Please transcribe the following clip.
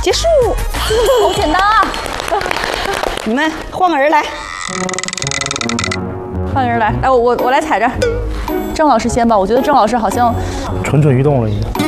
结束， 好简单啊！ 你们换个人来。 换个人来，来我来踩着。郑老师先吧，我觉得郑老师好像蠢蠢欲动了已经。